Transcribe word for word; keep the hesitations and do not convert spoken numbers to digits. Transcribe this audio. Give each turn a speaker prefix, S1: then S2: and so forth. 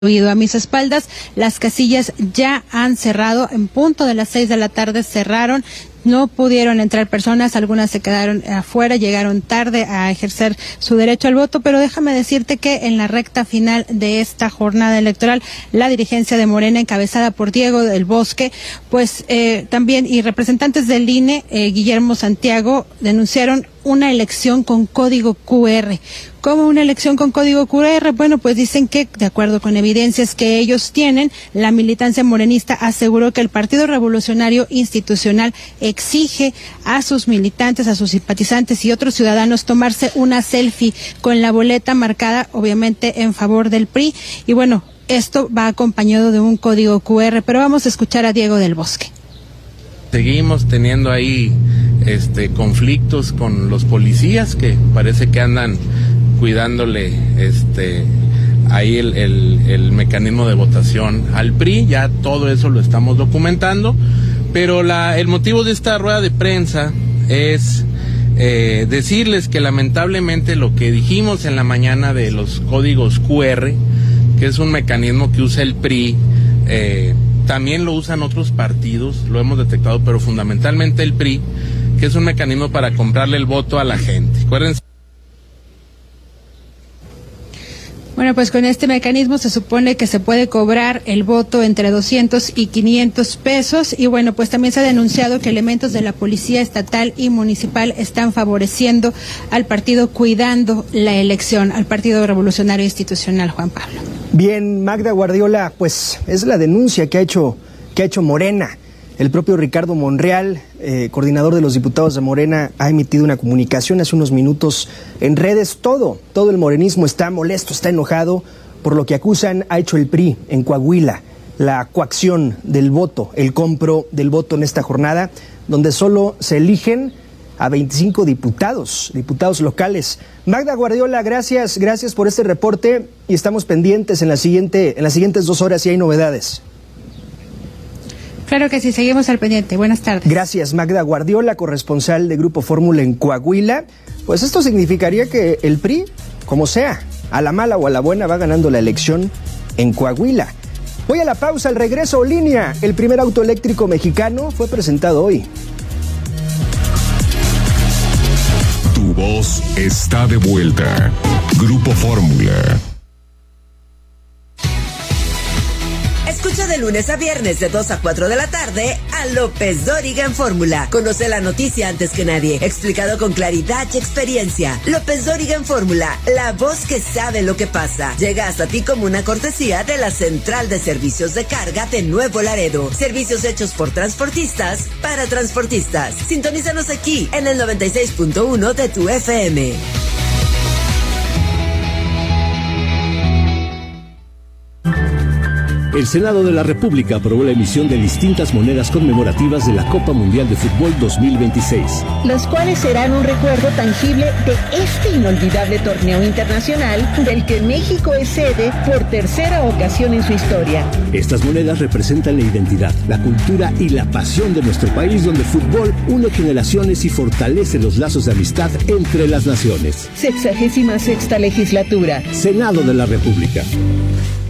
S1: A mis espaldas, las casillas ya han cerrado, en punto de las seis de la tarde cerraron, no pudieron entrar personas, algunas se quedaron afuera, llegaron tarde a ejercer su derecho al voto, pero déjame decirte que en la recta final de esta jornada electoral, la dirigencia de Morena, encabezada por Diego del Bosque, pues eh, también, y representantes del I N E, eh, Guillermo Santiago, denunciaron una elección con código Q R. ¿Cómo una elección con código Q R? Bueno, pues dicen que, de acuerdo con evidencias que ellos tienen, la militancia morenista aseguró que el Partido Revolucionario Institucional exige a sus militantes, a sus simpatizantes y otros ciudadanos tomarse una selfie con la boleta marcada, obviamente, en favor del P R I. Y bueno, esto va acompañado de un código Q R, pero vamos a escuchar a Diego del Bosque.
S2: Seguimos teniendo ahí este conflictos con los policías que parece que andan cuidándole este ahí el, el, el mecanismo de votación al P R I. Ya todo eso lo estamos documentando, pero la, el motivo de esta rueda de prensa es eh, decirles que lamentablemente lo que dijimos en la mañana de los códigos Q R, que es un mecanismo que usa el P R I, eh, también lo usan otros partidos, lo hemos detectado, pero fundamentalmente el P R I, que es un mecanismo para comprarle el voto a la gente. Acuérdense.
S1: Bueno, pues con este mecanismo se supone que se puede cobrar el voto entre doscientos y quinientos pesos, y bueno, pues también se ha denunciado que elementos de la policía estatal y municipal están favoreciendo al partido, cuidando la elección, al Partido Revolucionario Institucional. Juan Pablo.
S3: Bien, Magda Guardiola, pues es la denuncia que ha hecho, que ha hecho Morena. El propio Ricardo Monreal, eh, coordinador de los diputados de Morena, ha emitido una comunicación hace unos minutos en redes. Todo, todo el morenismo está molesto, está enojado por lo que acusan ha hecho el P R I en Coahuila, la coacción del voto, el compro del voto en esta jornada, donde solo se eligen a veinticinco diputados, diputados locales. Magda Guardiola, gracias, gracias por este reporte y estamos pendientes en la siguiente, en las siguientes dos horas si hay novedades.
S1: Claro que sí, seguimos al pendiente. Buenas tardes.
S3: Gracias, Magda Guardiola, corresponsal de Grupo Fórmula en Coahuila. Pues esto significaría que el P R I, como sea, a la mala o a la buena, va ganando la elección en Coahuila. Voy a la pausa, al regreso, Línea. El primer auto eléctrico mexicano fue presentado hoy.
S4: Tu voz está de vuelta. Grupo Fórmula.
S5: Escucha de lunes a viernes de dos a cuatro de la tarde a López Dóriga en Fórmula. Conoce la noticia antes que nadie, explicado con claridad y experiencia. López Dóriga en Fórmula, la voz que sabe lo que pasa. Llega hasta ti como una cortesía de la Central de Servicios de Carga de Nuevo Laredo. Servicios hechos por transportistas para transportistas. Sintonízanos aquí en el noventa y seis punto uno de tu F M.
S6: El Senado de la República aprobó la emisión de distintas monedas conmemorativas de la Copa Mundial de Fútbol dos mil veintiséis.
S7: Los cuales serán un recuerdo tangible de este inolvidable torneo internacional del que México es sede por tercera ocasión en su historia.
S6: Estas monedas representan la identidad, la cultura y la pasión de nuestro país, donde el fútbol une generaciones y fortalece los lazos de amistad entre las naciones.
S7: Sexagésima sexta legislatura.
S6: Senado de la República.